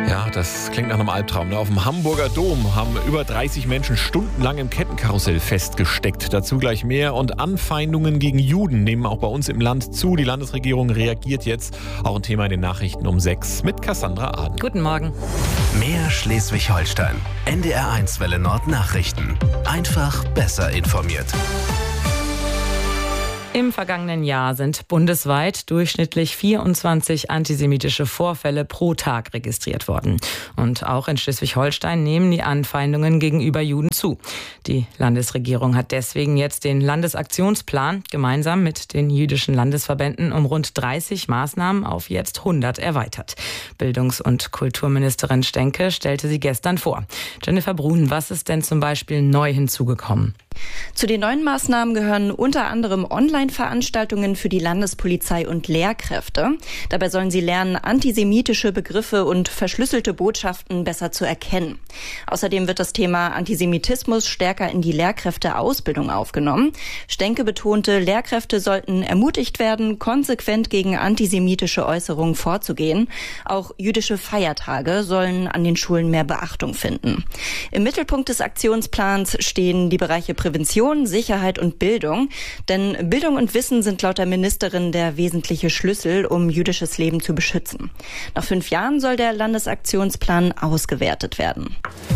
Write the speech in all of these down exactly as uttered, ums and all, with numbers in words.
Ja, das klingt nach einem Albtraum. Auf dem Hamburger Dom haben über dreißig Menschen stundenlang im Kettenkarussell festgesteckt. Dazu gleich mehr. Und Anfeindungen gegen Juden nehmen auch bei uns im Land zu. Die Landesregierung reagiert jetzt. Auch ein Thema in den Nachrichten um sechs mit Cassandra Aden. Guten Morgen. Mehr Schleswig-Holstein. N D R eins Welle Nord Nachrichten. Einfach besser informiert. Im vergangenen Jahr sind bundesweit durchschnittlich vierundzwanzig antisemitische Vorfälle pro Tag registriert worden. Und auch in Schleswig-Holstein nehmen die Anfeindungen gegenüber Juden zu. Die Landesregierung hat deswegen jetzt den Landesaktionsplan gemeinsam mit den jüdischen Landesverbänden um rund dreißig Maßnahmen auf jetzt hundert erweitert. Bildungs- und Kulturministerin Stenke stellte sie gestern vor. Jennifer Brun, was ist denn zum Beispiel neu hinzugekommen? Zu den neuen Maßnahmen gehören unter anderem Online-Veranstaltungen für die Landespolizei und Lehrkräfte. Dabei sollen sie lernen, antisemitische Begriffe und verschlüsselte Botschaften besser zu erkennen. Außerdem wird das Thema Antisemitismus stärker in die Lehrkräfteausbildung aufgenommen. Stenke betonte, Lehrkräfte sollten ermutigt werden, konsequent gegen antisemitische Äußerungen vorzugehen. Auch jüdische Feiertage sollen an den Schulen mehr Beachtung finden. Im Mittelpunkt des Aktionsplans stehen die Bereiche Prävention, Sicherheit und Bildung. Denn Bildung und Wissen sind laut der Ministerin der wesentliche Schlüssel, um jüdisches Leben zu beschützen. Nach fünf Jahren soll der Landesaktionsplan ausgewertet werden.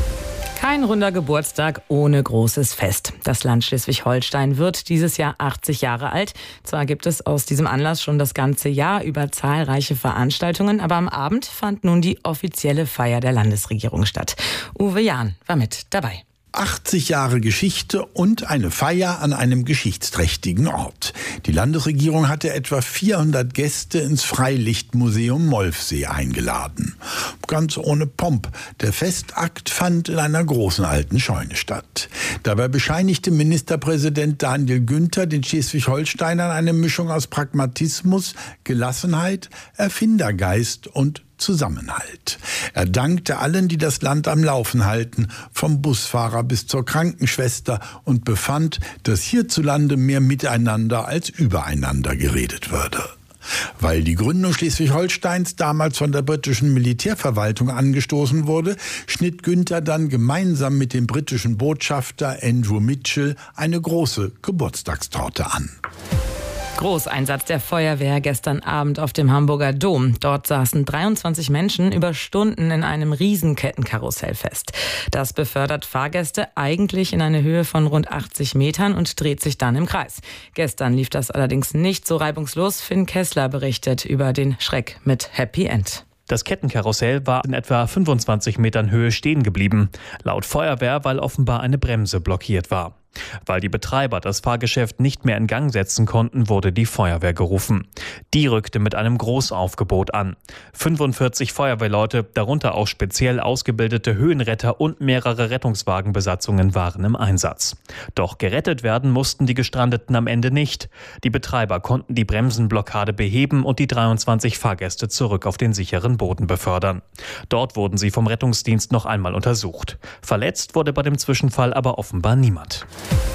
Kein runder Geburtstag ohne großes Fest. Das Land Schleswig-Holstein wird dieses Jahr achtzig Jahre alt. Zwar gibt es aus diesem Anlass schon das ganze Jahr über zahlreiche Veranstaltungen, aber am Abend fand nun die offizielle Feier der Landesregierung statt. Uwe Jahn war mit dabei. achtzig Jahre Geschichte und eine Feier an einem geschichtsträchtigen Ort. Die Landesregierung hatte etwa vierhundert Gäste ins Freilichtmuseum Molfsee eingeladen. Ganz ohne Pomp. Der Festakt fand in einer großen alten Scheune statt. Dabei bescheinigte Ministerpräsident Daniel Günther den Schleswig-Holsteinern eine Mischung aus Pragmatismus, Gelassenheit, Erfindergeist und Zusammenhalt. Er dankte allen, die das Land am Laufen halten, vom Busfahrer bis zur Krankenschwester, und befand, dass hierzulande mehr miteinander als übereinander geredet würde. Weil die Gründung Schleswig-Holsteins damals von der britischen Militärverwaltung angestoßen wurde, schnitt Günther dann gemeinsam mit dem britischen Botschafter Andrew Mitchell eine große Geburtstagstorte an. Großeinsatz der Feuerwehr gestern Abend auf dem Hamburger Dom. Dort saßen dreiundzwanzig Menschen über Stunden in einem Riesenkettenkarussell fest. Das befördert Fahrgäste eigentlich in eine Höhe von rund achtzig Metern und dreht sich dann im Kreis. Gestern lief das allerdings nicht so reibungslos. Finn Kessler berichtet über den Schreck mit Happy End. Das Kettenkarussell war in etwa fünfundzwanzig Metern Höhe stehen geblieben. Laut Feuerwehr, weil offenbar eine Bremse blockiert war. Weil die Betreiber das Fahrgeschäft nicht mehr in Gang setzen konnten, wurde die Feuerwehr gerufen. Die rückte mit einem Großaufgebot an. fünfundvierzig Feuerwehrleute, darunter auch speziell ausgebildete Höhenretter und mehrere Rettungswagenbesatzungen waren im Einsatz. Doch gerettet werden mussten die Gestrandeten am Ende nicht. Die Betreiber konnten die Bremsenblockade beheben und die dreiundzwanzig Fahrgäste zurück auf den sicheren Boden befördern. Dort wurden sie vom Rettungsdienst noch einmal untersucht. Verletzt wurde bei dem Zwischenfall aber offenbar niemand.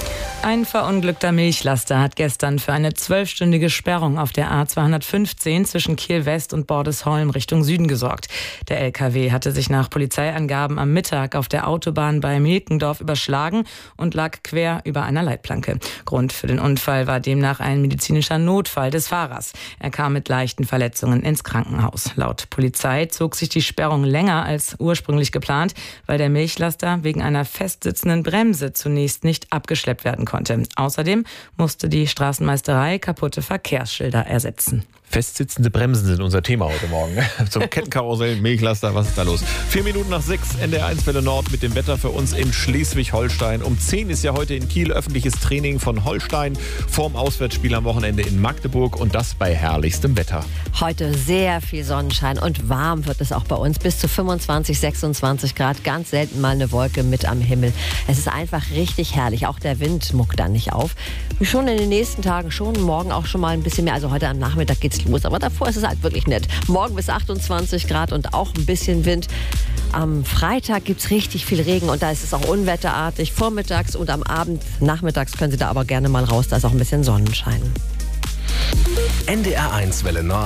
Ein verunglückter Milchlaster hat gestern für eine zwölfstündige Sperrung auf der A zweihundertfünfzehn zwischen Kiel West und Bordesholm Richtung Süden gesorgt. Der L K W hatte sich nach Polizeiangaben am Mittag auf der Autobahn bei Milkendorf überschlagen und lag quer über einer Leitplanke. Grund für den Unfall war demnach ein medizinischer Notfall des Fahrers. Er kam mit leichten Verletzungen ins Krankenhaus. Laut Polizei zog sich die Sperrung länger als ursprünglich geplant, weil der Milchlaster wegen einer festsitzenden Bremse zunächst nicht abgeschleppt werden konnte. Außerdem musste die Straßenmeisterei kaputte Verkehrsschilder ersetzen. Festsitzende Bremsen sind unser Thema heute Morgen. Zum Kettenkarussell, Milchlaster, was ist da los? Vier Minuten nach sechs, N D R eins Welle Nord mit dem Wetter für uns in Schleswig-Holstein. Um zehn ist ja heute in Kiel öffentliches Training von Holstein vorm Auswärtsspiel am Wochenende in Magdeburg, und das bei herrlichstem Wetter. Heute sehr viel Sonnenschein und warm wird es auch bei uns. Bis zu fünfundzwanzig, sechsundzwanzig Grad. Ganz selten mal eine Wolke mit am Himmel. Es ist einfach richtig herrlich. Auch der Wind muckt dann nicht auf. Schon in den nächsten Tagen schon. Morgen auch schon mal ein bisschen mehr. Also heute am Nachmittag geht's los. Aber davor ist es halt wirklich nett. Morgen bis achtundzwanzig Grad und auch ein bisschen Wind. Am Freitag gibt es richtig viel Regen und da ist es auch unwetterartig. Vormittags und am Abend, nachmittags können Sie da aber gerne mal raus. Da ist auch ein bisschen Sonnenschein. N D R eins Welle Nord.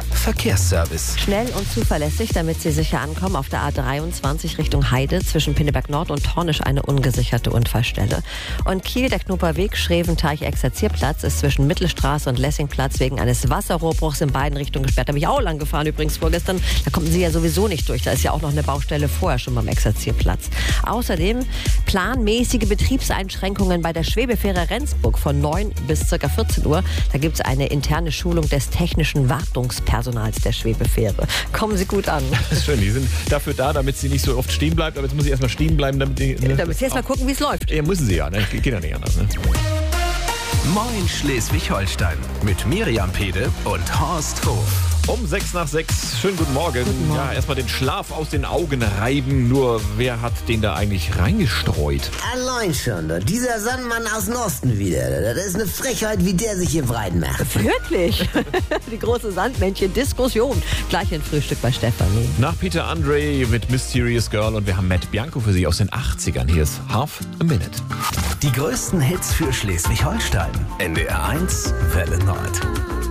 Verkehrsservice. Schnell und zuverlässig, damit Sie sicher ankommen. Auf der A dreiundzwanzig Richtung Heide zwischen Pinneberg Nord und Hornisch eine ungesicherte Unfallstelle. Und Kiel, der Knoperweg, Schreventeich-Exerzierplatz ist zwischen Mittelstraße und Lessingplatz wegen eines Wasserrohrbruchs in beiden Richtungen gesperrt. Da bin ich auch lang gefahren übrigens vorgestern. Da kommen Sie ja sowieso nicht durch. Da ist ja auch noch eine Baustelle vorher schon beim Exerzierplatz. Außerdem planmäßige Betriebseinschränkungen bei der Schwebefähre Rendsburg von neun bis ca. vierzehn Uhr. Da gibt es eine interne Schulung des technischen Wartungspersonals der Schwebefähre. Kommen Sie gut an. Das ist schön, die sind dafür da, damit sie nicht so oft stehen bleibt. Aber jetzt muss ich erstmal stehen bleiben, damit die... Ne, da müssen Sie erst mal gucken, wie es läuft. Ja, müssen sie ja, ne? Geht ja nicht anders, ne? Moin Schleswig-Holstein mit Miriam Pede und Horst Hof. Um sechs nach sechs. Schönen guten Morgen. Guten Morgen. Ja, erstmal den Schlaf aus den Augen reiben. Nur wer hat den da eigentlich reingestreut? Allein schon, doch. Dieser Sandmann aus dem Osten wieder. Das ist eine Frechheit, wie der sich hier breit macht. Wirklich? Die große Sandmännchen-Diskussion. Gleich ein Frühstück bei Stefanie. Nach Peter Andre mit Mysterious Girl und wir haben Matt Bianco für Sie aus den achtzigern. Hier ist Half a Minute. Die größten Hits für Schleswig-Holstein. N D R eins Welle Nord.